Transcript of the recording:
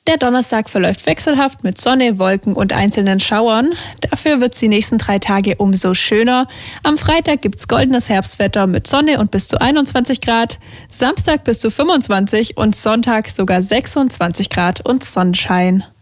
Der Donnerstag verläuft wechselhaft mit Sonne, Wolken und einzelnen Schauern. Dafür wird es die nächsten 3 Tage umso schöner. Am Freitag gibt es goldenes Herbstwetter mit Sonne und bis zu 21 Grad. Samstag bis zu 25 und Sonntag sogar 26 Grad und Sonnenschein.